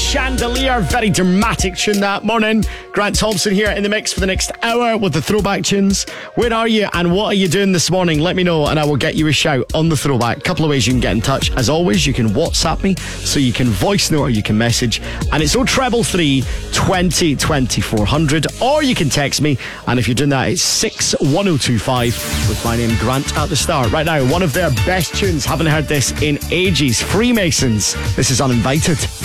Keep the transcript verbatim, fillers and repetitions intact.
Chandelier. Very dramatic tune that morning. Grant Thompson here in the mix for the next hour with the throwback tunes. Where are you and what are you doing this morning? Let me know and I will get you a shout on the throwback. Couple of ways you can get in touch. As always, you can WhatsApp me, so you can voice note or you can message. And it's oh treble three, twenty, twenty-four hundred. Or you can text me. And if you're doing that, it's six one oh two five with my name Grant at the start. Right now, one of their best tunes. Haven't heard this in ages. Freemasons. This is Uninvited.